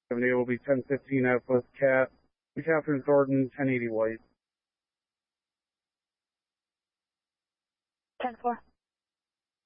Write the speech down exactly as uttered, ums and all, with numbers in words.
seventy will be ten fifteen F with Cat. Catherine Thornton, ten eighty White. ten four.